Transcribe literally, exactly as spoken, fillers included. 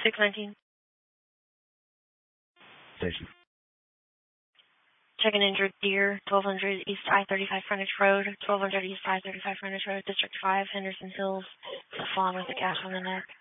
six nineteen. Station. Check an injured deer, twelve hundred East I thirty-five Frontage Road, twelve hundred East I thirty-five Frontage Road, District five, Henderson Hills. A fawn with a gash on the neck.